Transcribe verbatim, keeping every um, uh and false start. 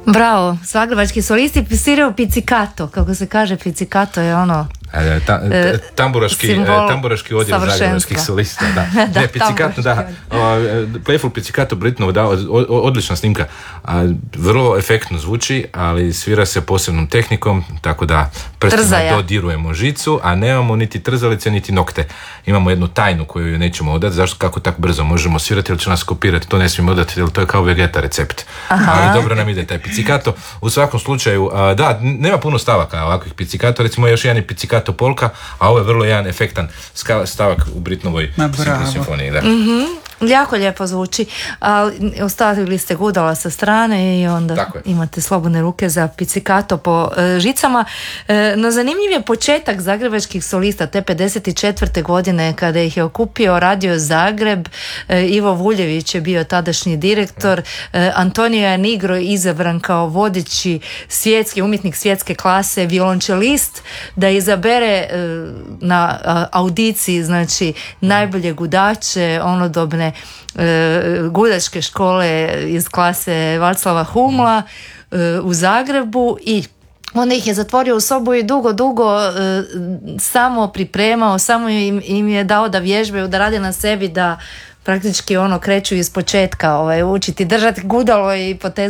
Bravo, zagrebački solisti sviraju pizzicato, kako se kaže, pizzicato je ono... E, ta, e, tamburaški, tamburaški odjel zagrebačkih solista, da. da, ne, pizzicato, da. Playful Pizzicato Britnov, da, odlična snimka. A, vrlo efektno zvuči, ali svira se posebnom tehnikom, tako da prstima dodirujemo žicu, a nemamo niti trzalice, niti nokte. Imamo jednu tajnu koju joj nećemo odati, zašto, kako tako brzo možemo svirati, jer će nas kopirati, to ne smijemo odati, jer to je kao Vegeta recept. Aha. Ali dobro nam ide taj pizzicato. U svakom slučaju, a, da, nema puno stavaka ovakvih pizzicato, recimo još jedan je pizzicato polka, a ovo je vrlo jedan efektan stavak u Britnovoj simfoniji. Da. Mm-hmm. Jako lijepo zvuči, ali ostavili ste gudala sa strane i onda imate slobodne ruke za pizzicato po e, žicama. E, no zanimljiv je početak zagrebačkih solista te pedeset četvrte godine kada ih je okupio Radio Zagreb. e, Ivo Vuljević je bio tadašnji direktor, e, Antonio Nigro je izabran kao vodeći svjetski umjetnik svjetske klase, violončelist, da izabere e, na a, audiciji znači najbolje gudače onodobne gudačke škole iz klase Vaclava Humla u Zagrebu i onda ih je zatvorio u sobu i dugo, dugo e, samo pripremao, samo im, im je dao da vježbaju, da rade na sebi, da praktički ono kreću iz početka, ovaj, učiti držati gudalo i potezati